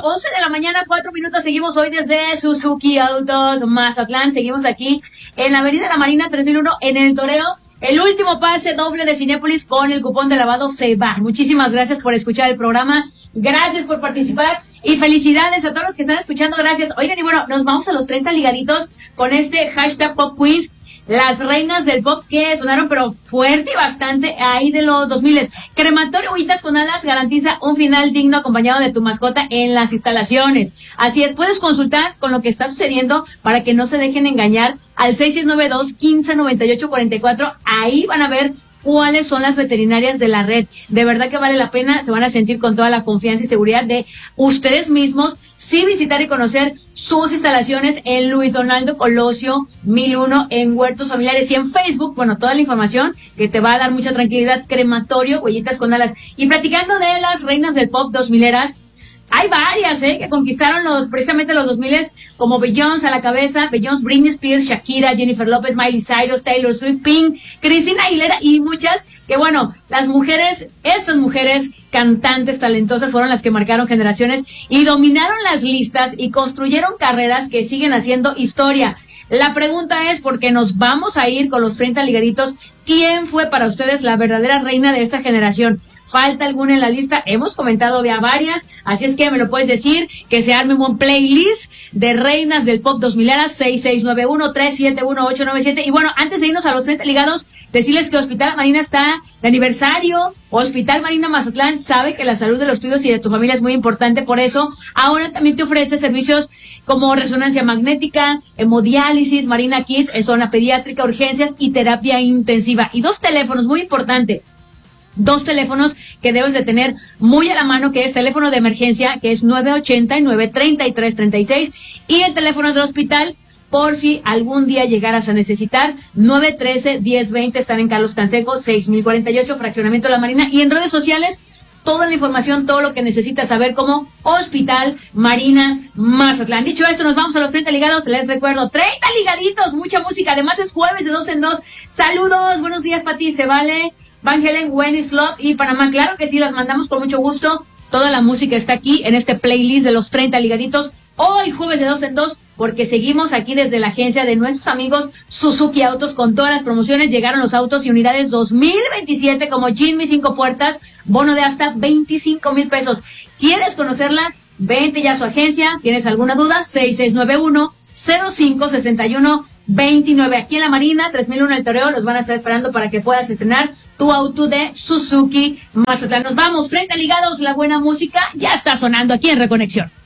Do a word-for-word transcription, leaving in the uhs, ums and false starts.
once de la mañana, cuatro minutos. Seguimos hoy desde Suzuki Autos Mazatlán. Seguimos aquí en la Avenida La Marina tres mil uno en el Toreo. El último pase doble de Cinépolis con el cupón de lavado se va. Muchísimas gracias por escuchar el programa. Gracias por participar. Y felicidades a todos los que están escuchando. Gracias. Oigan, y bueno, nos vamos a los treinta ligaditos con este hashtag Pop Quiz. Las reinas del pop que sonaron pero fuerte y bastante ahí de los dos mil. Crematorio Ollitas con Alas garantiza un final digno acompañado de tu mascota en las instalaciones. Así es, puedes consultar con lo que está sucediendo para que no se dejen engañar al seis seis nueve dos, quince noventa y ocho cuarenta y cuatro. Ahí van a ver cuáles son las veterinarias de la red. De verdad que vale la pena, se van a sentir con toda la confianza y seguridad de ustedes mismos, sí visitar y conocer sus instalaciones en Luis Donaldo Colosio mil uno en Huertos Familiares y en Facebook, bueno, toda la información que te va a dar mucha tranquilidad. Crematorio Huellitas con Alas. Y platicando de las reinas del pop dos mileras, hay varias, ¿eh? Que conquistaron los, precisamente los dos miles, como Beyoncé a la cabeza, Beyoncé, Britney Spears, Shakira, Jennifer López, Miley Cyrus, Taylor Swift, Pink, Cristina Aguilera y muchas, que bueno, las mujeres, estas mujeres cantantes talentosas fueron las que marcaron generaciones y dominaron las listas y construyeron carreras que siguen haciendo historia. La pregunta es, porque nos vamos a ir con los treinta ligaditos, ¿quién fue para ustedes la verdadera reina de esta generación? ¿Falta alguna en la lista? Hemos comentado ya varias, así es que me lo puedes decir, que se arme un buen playlist de reinas del pop dos mileras, seis seis nueve uno, tres siete uno, ocho nueve siete. Y bueno, antes de irnos a los treinta ligados, decirles que Hospital Marina está de aniversario. Hospital Marina Mazatlán sabe que la salud de los tuyos y de tu familia es muy importante, por eso ahora también te ofrece servicios como resonancia magnética, hemodiálisis, Marina Kids, zona pediátrica, urgencias y terapia intensiva. Y dos teléfonos, muy importante. Dos teléfonos que debes de tener muy a la mano, que es teléfono de emergencia, que es nueve ochenta y nueve treinta y tres treinta y seis, y el teléfono del hospital, por si algún día llegaras a necesitar, nueve trece, diez veinte, están en Carlos Canseco, seis mil cuarenta y ocho, Fraccionamiento La Marina, y en redes sociales, toda la información, todo lo que necesitas saber como Hospital Marina Mazatlán. Dicho esto, nos vamos a los treinta ligados. Les recuerdo, treinta ligaditos, mucha música, además es jueves de dos en dos. Saludos, buenos días, Pati, ¿se vale? Van Helen, Wendy's Love y Panamá, claro que sí, las mandamos con mucho gusto. Toda la música está aquí en este playlist de los treinta ligaditos. Hoy jueves de dos en dos, porque seguimos aquí desde la agencia de nuestros amigos Suzuki Autos con todas las promociones. Llegaron los autos y unidades dos mil veintisiete como Jimmy cinco puertas, bono de hasta veinticinco mil pesos. ¿Quieres conocerla? Vente ya a su agencia. ¿Tienes alguna duda? seis seis nueve uno, cero cinco seis uno veintinueve. Aquí en La Marina, tres mil uno el Toreo, los van a estar esperando para que puedas estrenar tu auto de Suzuki Mazatlán. Nos vamos, treinta ligados, la buena música ya está sonando aquí en Reconexión.